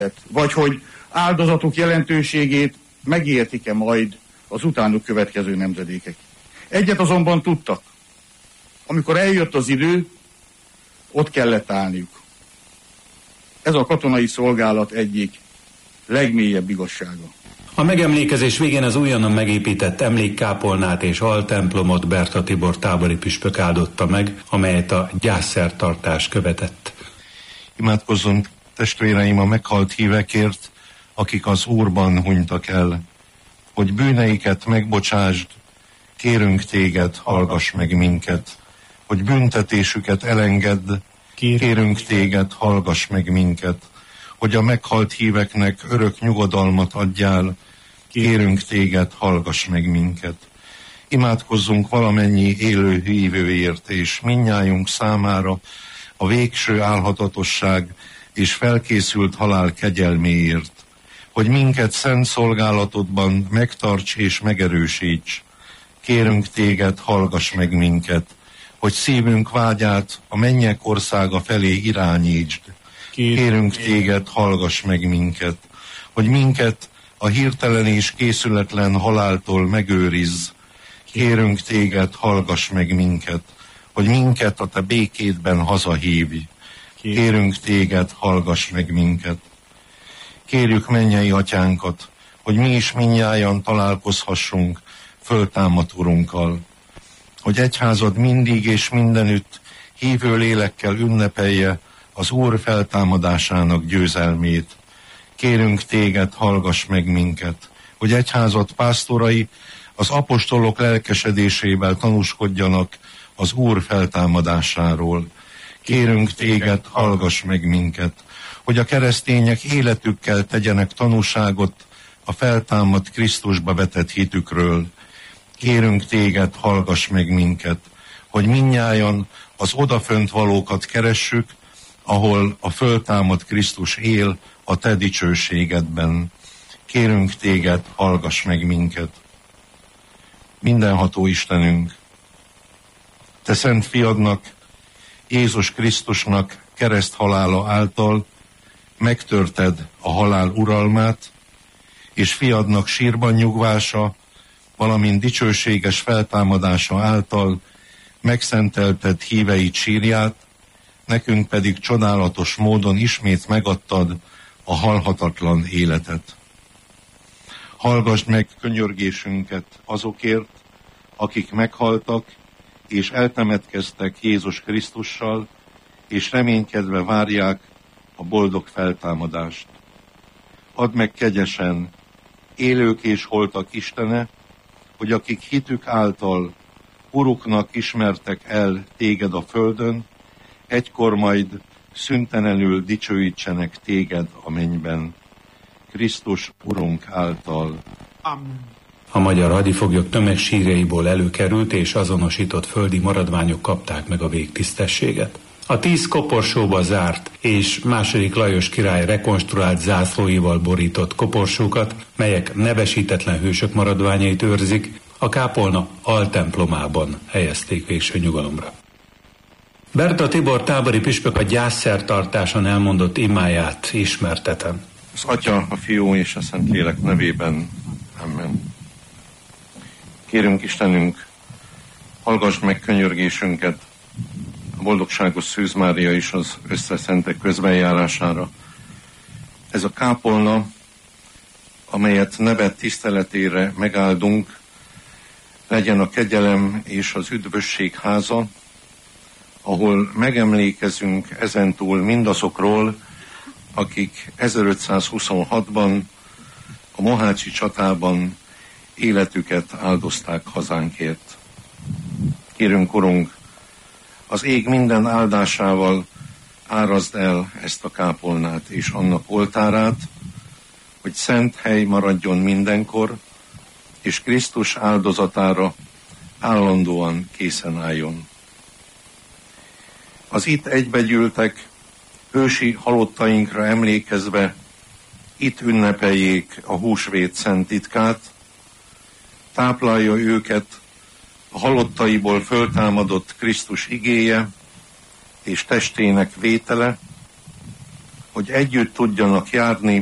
vagy hogy áldozatuk jelentőségét megértik-e majd az utánuk következő nemzedékek. Egyet azonban tudtak. Amikor eljött az idő, ott kellett állniuk. Ez a katonai szolgálat egyik legmélyebb igazsága. A megemlékezés végén az újonnan megépített emlékkápolnát és altemplomot Berta Tibor tábori püspök áldotta meg, amelyet a gyászszertartás követett. Imádkozzunk, testvéreim, a meghalt hívekért, akik az Úrban hunytak el, hogy bűneiket megbocsásd, kérünk téged, hallgass meg minket, hogy büntetésüket elengedd, kérünk téged, hallgass meg minket, hogy a meghalt híveknek örök nyugodalmat adjál, kérünk téged, hallgass meg minket. Imádkozzunk valamennyi élő hívőért és mindnyájunk számára a végső álhatatosság és felkészült halál kegyelméért, hogy minket szent szolgálatodban megtarts és megerősíts. Kérünk téged, hallgass meg minket, hogy szívünk vágyát a mennyek országa felé irányítsd. Kérünk téged, hallgass meg minket, hogy minket a hirtelen és készületlen haláltól megőrizz. Kérünk téged, hallgass meg minket, hogy minket a te békédben hazahívj. Kérünk téged, hallgass meg minket. Kérjük mennyei atyánkat, hogy mi is mindnyájan találkozhassunk föltámadt Urunkkal, hogy egyházad mindig és mindenütt hívő lélekkel ünnepelje az Úr feltámadásának győzelmét. Kérünk téged, hallgass meg minket, hogy egyházad pásztorai az apostolok lelkesedésével tanúskodjanak az Úr feltámadásáról. Kérünk téged, hallgass meg minket, hogy a keresztények életükkel tegyenek tanúságot a feltámadt Krisztusba vetett hitükről. Kérünk téged, hallgass meg minket, hogy mindnyájan az odafönt valókat keressük, ahol a föltámadt Krisztus él a te dicsőségedben. Kérünk téged, hallgass meg minket. Mindenható Istenünk, te szent fiadnak, Jézus Krisztusnak kereszthalála által megtörted a halál uralmát, és fiadnak sírban nyugvása, valamint dicsőséges feltámadása által megszentelted híveid sírját, nekünk pedig csodálatos módon ismét megadtad a halhatatlan életet. Hallgassd meg könyörgésünket azokért, akik meghaltak és eltemetkeztek Jézus Krisztussal, és reménykedve várják a boldog feltámadást. Add meg kegyesen, élők és holtak Istene, hogy akik hitük által Uruknak ismertek el téged a földön, egykor majd szüntelenül dicsőítsenek téged a mennyben. Krisztus Urunk által. Amen. A magyar hadifoglyok tömegsírjaiból előkerült és azonosított földi maradványok kapták meg a végtisztességet. A 10 koporsóba zárt és II. Lajos király rekonstruált zászlóival borított koporsókat, melyek nevesítetlen hősök maradványait őrzik, a kápolna altemplomában helyezték végső nyugalomra. Berta Tibor tábori püspök a gyászszertartáson elmondott imáját ismertetem. Az Atya, a Fiú és a Szentlélek nevében. Amen. Kérünk Istenünk, hallgass meg könyörgésünket a boldogságos Szűz Mária és az összeszentek közbenjárására. Ez a kápolna, amelyet neved tiszteletére megáldunk, legyen a kegyelem és az üdvösség háza, ahol megemlékezünk ezentúl mindazokról, akik 1526-ban a mohácsi csatában életüket áldozták hazánkért. Kérünk, Urunk, az ég minden áldásával árazd el ezt a kápolnát és annak oltárát, hogy szent hely maradjon mindenkor, és Krisztus áldozatára állandóan készen álljon. Az itt egybegyűltek hősi halottainkra emlékezve itt ünnepeljék a húsvét szent titkát, táplálja őket a halottaiból föltámadott Krisztus igéje és testének vétele, hogy együtt tudjanak járni